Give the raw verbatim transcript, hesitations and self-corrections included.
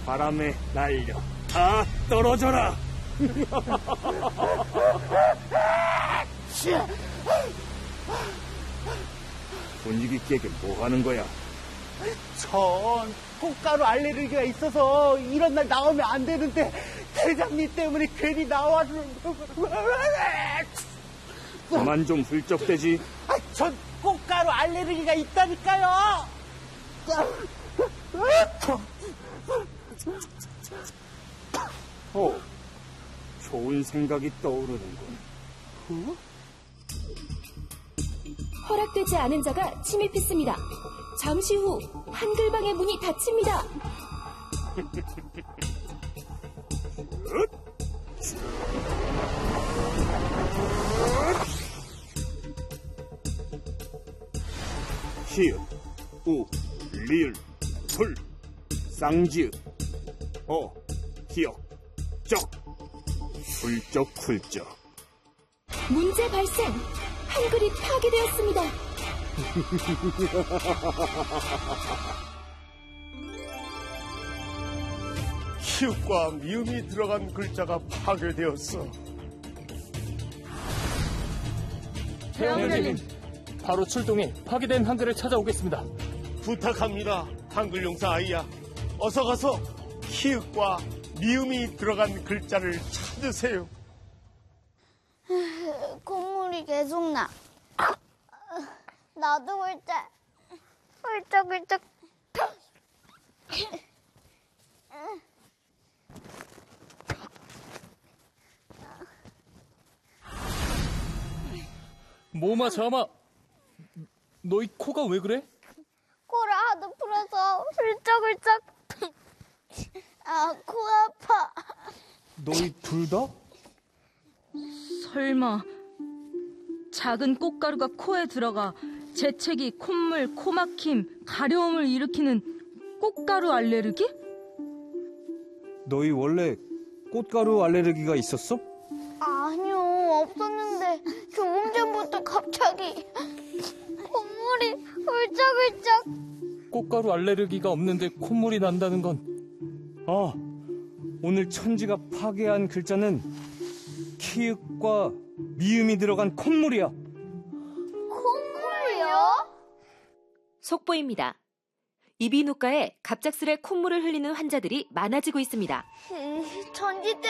바람에 날려 다 떨어져라. 분위기 깨게 뭐 하는 거야? 전 꽃가루 알레르기가 있어서 이런 날 나오면 안 되는데 대장님 때문에 괜히 나와서. 그만 좀 훌쩍대지. 아, 전 꽃가루 알레르기가 있다니까요. 어, 좋은 생각이 떠오르는군. 어? 허락되지 않은 자가 침입했습니다. 잠시 후 한글방의 문이 닫힙니다. 히읗, 우, 리을, 솔, 쌍지읒, 어, 기역, 적, 훌쩍훌쩍. 문제 발생! 한글이 파괴되었습니다. 키읔과 미음이 들어간 글자가 파괴되었어. 태양대님, 바로 출동해 파괴된 한글을 찾아오겠습니다. 부탁합니다, 한글 용사 아이야. 어서 가서 키읔과 미음이 들어간 글자를 찾으세요. 콧물이 계속 나. 나도 훌쩍, 훌쩍, 훌쩍. 모마 자마, 너희 코가 왜 그래? 코를 하도 풀어서 훌쩍, 훌쩍. 아, 코 아파. 너희 둘 다? 설마 작은 꽃가루가 코에 들어가 재채기, 콧물, 코막힘, 가려움을 일으키는 꽃가루 알레르기? 너희 원래 꽃가루 알레르기가 있었어? 아니요, 없었는데 조금 전부터 갑자기 콧물이 훌쩍훌쩍. 꽃가루 알레르기가 없는데 콧물이 난다는 건. 아, 오늘 천지가 파괴한 글자는 키읔과 미음이 들어간 콧물이야. 콧물이요? 속보입니다. 이비인후과에 갑작스레 콧물을 흘리는 환자들이 많아지고 있습니다. 전지 때문에